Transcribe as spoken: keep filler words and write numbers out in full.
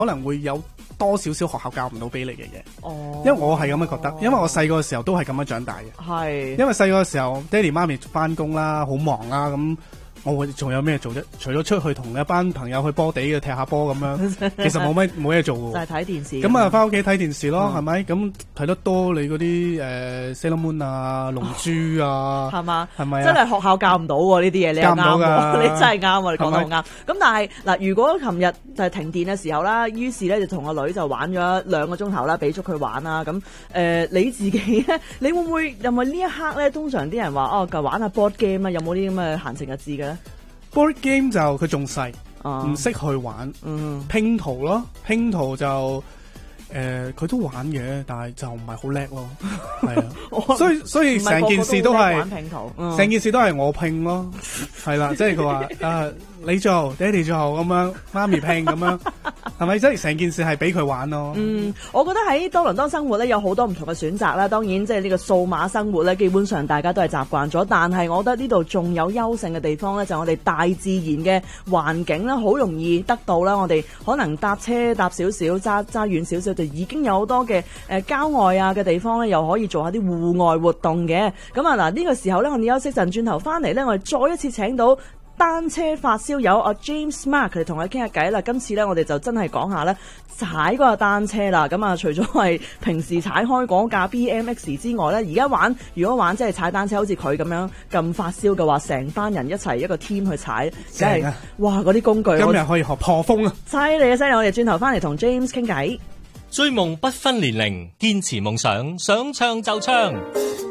可能會有多少少學校教唔到俾你嘅嘢。 哦， 因為我係咁樣覺得，因為我細個嘅時候都係咁樣長大嘅。 係， 因為細個嘅時候，爹哋媽咪翻工啦，好忙啦，咁我會仲有咩做啫？除咗出去同一班朋友去波地嘅踢下波咁樣，其實冇乜冇嘢做喎。 就係睇電視。 咁啊，翻屋企睇電視咯，係嗯咪？咁睇得多你嗰啲誒 Sailor Moon 啊、龍珠啊， 係嘛？ 係咪啊？ 真係學校教唔到喎呢啲嘢，你又教唔到啱喎， 㗎你真係啱喎，你講得好係咪啱。咁但係嗱，如果琴日就係停電嘅時候啦，於是咧就同個女就玩咗兩個鐘頭啦，俾咗佢玩啦。咁誒、呃、你自己咧，你會唔會有冇呢一刻咧？通常啲人話哦，就玩下 board game 啦，有冇啲咁嘅閒情逸致嘅咧？ board game 就佢仲細， 啊唔識去玩。 嗯， 拼圖咯，拼圖就誒佢都玩嘅，但係就唔係好叻咯。係啊，所以所以成件事都係玩拼圖，嗯成件事都係我拼咯。係啦，即係佢話誒你做，爹哋做咁樣，媽咪拼咁樣，係咪？即係成件事係俾佢玩咯。 嗯，我覺得喺多倫多生活咧有好多唔同嘅選擇啦。當然，即係呢個數碼生活咧，基本上大家都係習慣咗。但係我覺得呢度仲有優勝嘅地方咧，就係我哋大自然嘅環境啦，好容易得到啦。我哋可能搭車搭少少，揸揸遠少少，就已經有好多嘅誒郊外啊嘅地方咧，又可以做下啲戶外活動嘅。咁啊嗱，呢個時候咧，我哋休息陣，轉頭翻嚟咧，我哋再一次請到單車發燒友阿 James Mark 佢哋同佢傾下偈啦。今次咧，我哋就真係講下咧踩嗰個單車啦。咁啊，除咗係平時踩開嗰架 B M X 之外咧，而家玩如果玩即係踩單車，好似佢咁樣咁發燒嘅話，成班人一齊一個 team 去踩，真係、 正啊哇！嗰啲工具今日可以學破風啊！ 犀利啊犀利！我哋轉頭翻嚟同 James 傾偈。 追夢不分年齡，堅持夢想，想唱就唱。